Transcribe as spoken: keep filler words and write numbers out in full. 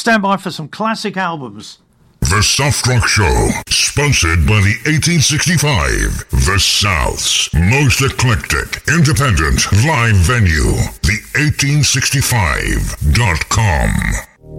stand by for some classic albums. The Soft Rock Show, sponsored by the eighteen sixty-five, the South's most eclectic, independent live venue, the eighteen sixty-five dot com.